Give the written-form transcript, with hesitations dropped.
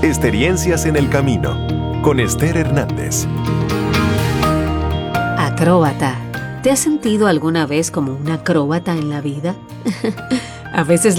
Experiencias en el camino, con Esther Hernández. Acróbata. ¿Te has sentido alguna vez como un acróbata en la vida? A veces